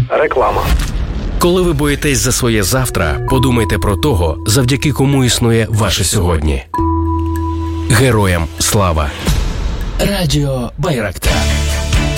Реклама. Коли ви боїтесь за своє завтра, подумайте про того, завдяки кому існує ваше сьогодні. Героям слава. Радіо Байрактар.